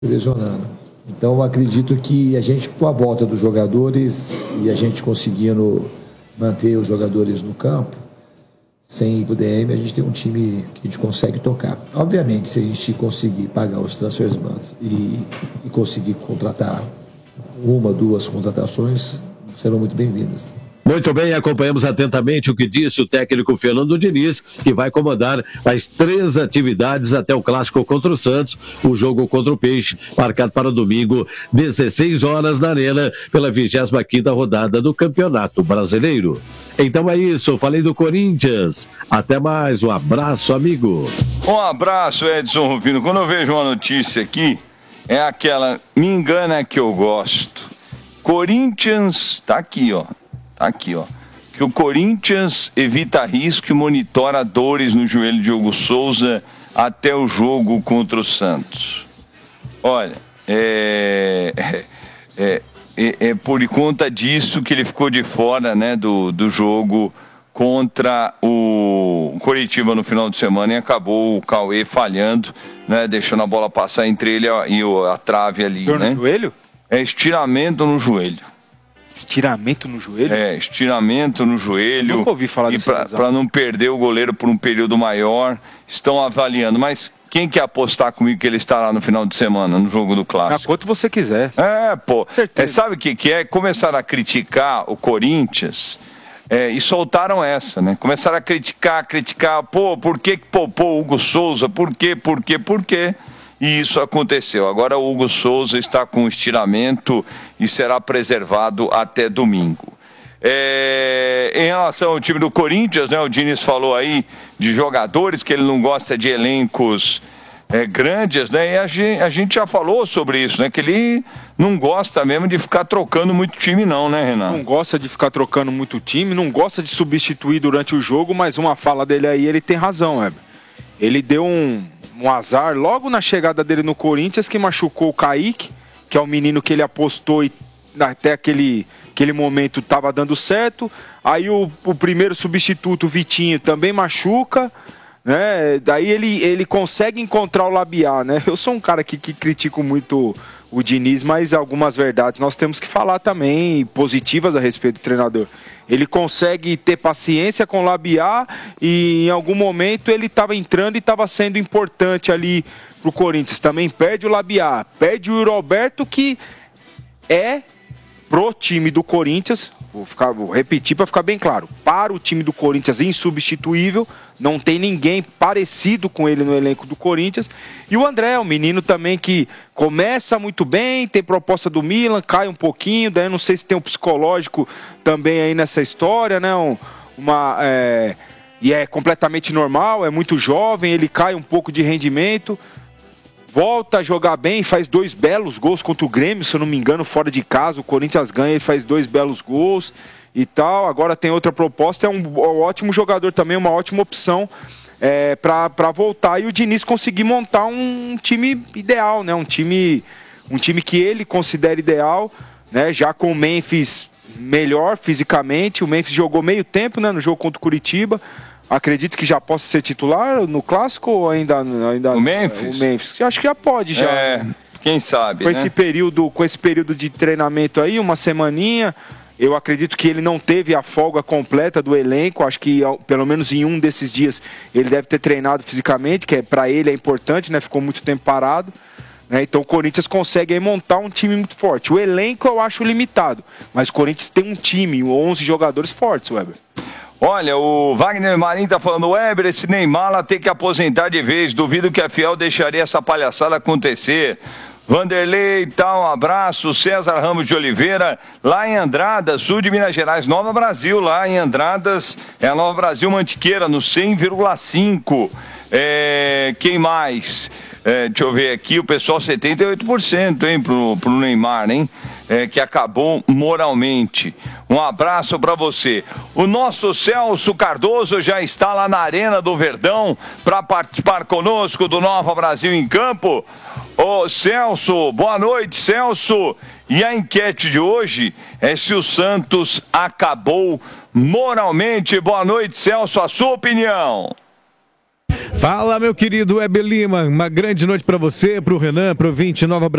lesionando. Então, eu acredito que a gente, com a volta dos jogadores e a gente conseguindo manter os jogadores no campo, sem ir para o DM, a gente tem um time que a gente consegue tocar. Obviamente, se a gente conseguir pagar os transfers bans e conseguir contratar uma, duas contratações, serão muito bem-vindas. Muito bem, acompanhamos atentamente o que disse o técnico Fernando Diniz, que vai comandar as 3 atividades até o clássico contra o Santos, o jogo contra o Peixe, marcado para domingo, 16 horas na Arena, pela 25ª rodada do Campeonato Brasileiro. Então é isso, falei do Corinthians. Até mais, um abraço, amigo. Um abraço, Edson Rufino. Quando eu vejo uma notícia aqui, é aquela, me engana que eu gosto. Corinthians, tá aqui, ó. Aqui, ó, que o Corinthians evita risco e monitora dores no joelho de Hugo Souza até o jogo contra o Santos. Olha, é por conta disso que ele ficou de fora, né, do jogo contra o Coritiba no final de semana, e acabou o Cauê falhando, né, deixando a bola passar entre ele e a trave ali, dor, né? no joelho? É estiramento no joelho. Estiramento no joelho? É, estiramento no joelho. Nunca ouvi falar disso. E para não perder o goleiro por um período maior, estão avaliando. Mas quem quer apostar comigo que ele estará no final de semana, no jogo do Clássico? Quanto você quiser. Pô. Certeza. Sabe o que é? Começaram a criticar o Corinthians e soltaram essa, né? Começaram a criticar. Pô, por que poupou o Hugo Souza? Por quê? E isso aconteceu. Agora o Hugo Souza está com estiramento e será preservado até domingo. Em relação ao time do Corinthians, né, o Diniz falou aí de jogadores, que ele não gosta de elencos grandes, né? E a gente já falou sobre isso, né? Que ele não gosta mesmo de ficar trocando muito time não, né, Renato? Não gosta de ficar trocando muito time, não gosta de substituir durante o jogo, mas uma fala dele aí, ele tem razão, Heber. Ele deu um azar logo na chegada dele no Corinthians, que machucou o Kaique, que é o menino que ele apostou e até aquele momento estava dando certo. Aí o primeiro substituto, o Vitinho, também machuca, né? Daí ele consegue encontrar o Labiá, né? Eu sou um cara que critico muito o Diniz, mas algumas verdades nós temos que falar também, positivas a respeito do treinador. Ele consegue ter paciência com o Labiá e em algum momento ele estava entrando e estava sendo importante ali pro Corinthians. Também perde o Labiá, perde o Yuri Alberto, que é pro time do Corinthians, vou repetir para ficar bem claro, para o time do Corinthians insubstituível, não tem ninguém parecido com ele no elenco do Corinthians. E o André, o menino também que começa muito bem, tem proposta do Milan, cai um pouquinho, daí eu não sei se tem um psicológico também aí nessa história, né? E é completamente normal, é muito jovem, ele cai um pouco de rendimento, volta a jogar bem, faz 2 belos gols contra o Grêmio, se eu não me engano, fora de casa, o Corinthians ganha e faz 2 belos gols e tal. Agora tem outra proposta, é um ótimo jogador também, uma ótima opção para voltar, e o Diniz conseguir montar um time ideal, né? Um time que ele considera ideal, né? Já com o Memphis melhor fisicamente, o Memphis jogou meio tempo, né, no jogo contra o Curitiba. Acredito que já possa ser titular no Clássico ou ainda o Memphis? O Memphis. Acho que já pode, já. Quem sabe, com esse período de treinamento aí, uma semaninha, eu acredito que ele não teve a folga completa do elenco. Acho que pelo menos em um desses dias ele deve ter treinado fisicamente, que para ele é importante, né? Ficou muito tempo parado. Então o Corinthians consegue aí montar um time muito forte. O elenco eu acho limitado, mas o Corinthians tem um time, 11 jogadores fortes, Weber. Olha, o Wagner Marinho tá falando, Weber, esse Neymar lá tem que aposentar de vez, duvido que a Fiel deixaria essa palhaçada acontecer. Vanderlei, um abraço. César Ramos de Oliveira, lá em Andradas, sul de Minas Gerais, Nova Brasil, lá em Andradas, é a Nova Brasil Mantiqueira, no 100,5. Quem mais? Deixa eu ver aqui, o pessoal 78%, hein, pro Neymar, hein? Que acabou moralmente. Um abraço para você. O nosso Celso Cardoso já está lá na Arena do Verdão para participar conosco do Nova Brasil em Campo. Ô Celso, boa noite, Celso. E a enquete de hoje é se o Santos acabou moralmente. Boa noite, Celso, a sua opinião. Fala, meu querido Weber Lima. Uma grande noite para você, para o Renan, para o 29 Nova